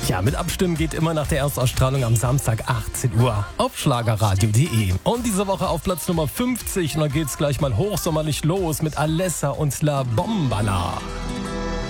Ja, mit Abstimmen geht immer nach der Erstausstrahlung am Samstag 18 Uhr auf schlagerradio.de. Und diese Woche auf Platz Nummer 50 und da geht's gleich mal hochsommerlich los mit Alessa und La Bombala.